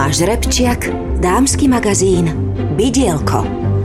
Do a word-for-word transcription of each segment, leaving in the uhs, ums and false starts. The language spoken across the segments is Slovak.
Tomáš Repčiak, dámsky magazín Bidielko.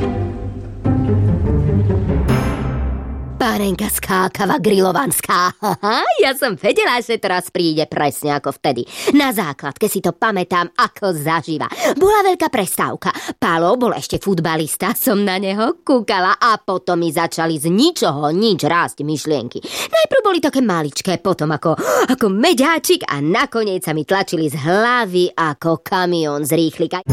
Pánenka skákava grilovanská. Ja som vedela, že teraz príde presne ako vtedy. Na základke si to pamätám ako zaživa. Bola veľká prestávka. Pálo bol ešte futbalista, som na neho kúkala a potom mi začali z ničoho nič rásť myšlienky. Najprv boli také maličké, potom ako, ako meďáčik a nakoniec sa mi tlačili z hlavy ako kamión z rýchlika.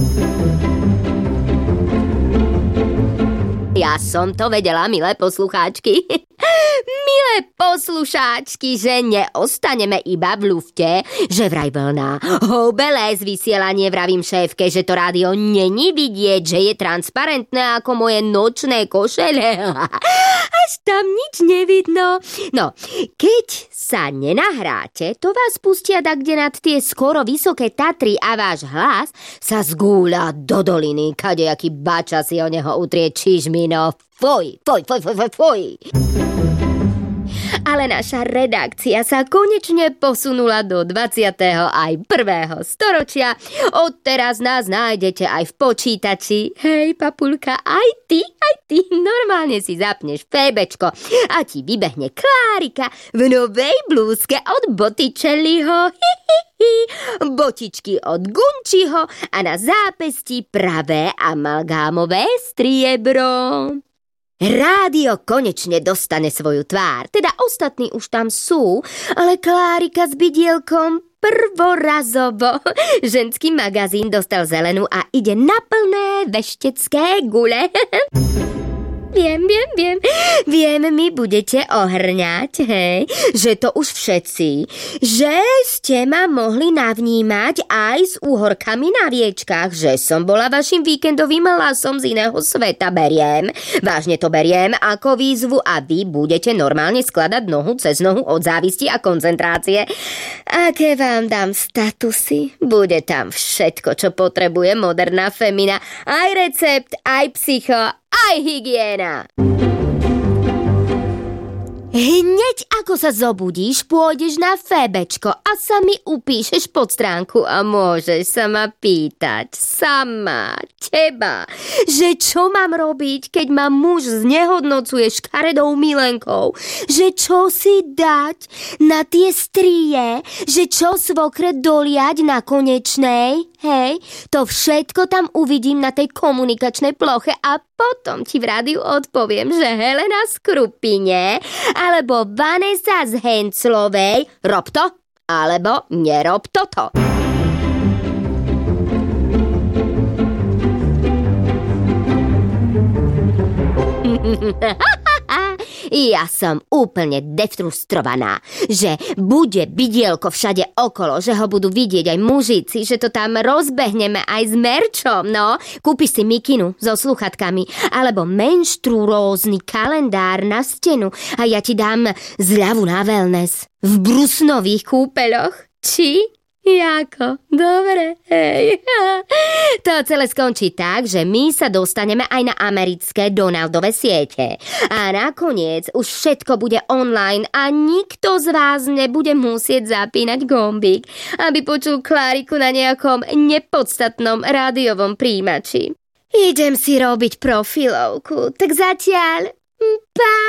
Ja som to vedela, milé poslucháčky. Milé poslucháčky, že neostaneme iba v lufte, že vraj vlna. Hobelé z vysielanie, vravím šéfke, že to rádio není vidieť, že je transparentné ako moje nočné košele. Až tam nič nevidno. No, keď sa nenahráte, to vás pustia dakde nad tie skoro vysoké Tatry a váš hlas sa zgúľa do doliny, kadejaký bača si o neho utrie čižmino. Foj, foj, foj, foj, foj, foj. Ale naša redakcia sa konečne posunula do dvadsiateho aj prvého storočia. Odteraz nás nájdete aj v počítači. Hej, papulka, aj ty, aj ty normálne si zapneš fébečko a ti vybehne Klárika v novej blúzke od Botticelliho. Hihihi. Botičky od Gunčiho a na zápesti pravé amalgámové striebro. Rádio konečne dostane svoju tvár, teda ostatní už tam sú, ale Klárika s Bidielkom prvorazovo. Ženský magazín dostal zelenú a ide na plné veštecké gule. Viem, viem, viem. Viem, mi budete ohrňať, hej, že to už všetci, že ste ma mohli navnímať aj s úhorkami na viečkách, že som bola vašim víkendovým hlasom z iného sveta. Beriem, vážne to beriem ako výzvu a vy budete normálne skladať nohu cez nohu od závisti a koncentrácie. Aké vám dám statusy? Bude tam všetko, čo potrebuje moderná femina. Aj recept, aj psycho, aj hygiena. Hneď ako sa zobudíš, pôjdeš na fébečko a sa mi upíšeš pod stránku a môžeš sa ma pýtať sama, teba, že čo mám robiť, keď ma muž znehodnocuje škaredou milenkou, že čo si dať na tie strie, že čo svokre doliať na konečnej, hej, to všetko tam uvidím na tej komunikačnej ploche a potom ti v rádiu odpoviem, že Helena z Krupine alebo Vanessa z Henclovej rob to, alebo nerob toto. Ja som úplne defrustrovaná, že bude Bidielko všade okolo, že ho budú vidieť aj mužici, že to tam rozbehneme aj s merčom, no. Kúpiš si mikinu so sluchatkami, alebo menštruózny kalendár na stenu a ja ti dám zľavu na wellness v brusnových kúpeľoch. Či? Jako? Dobre, hej. To celé skončí tak, že my sa dostaneme aj na americké Donaldove siete. A nakoniec už všetko bude online a nikto z vás nebude musieť zapínať gombík, aby počul Kláriku na nejakom nepodstatnom rádiovom príjimači. Idem si robiť profilovku, tak zatiaľ... Pa!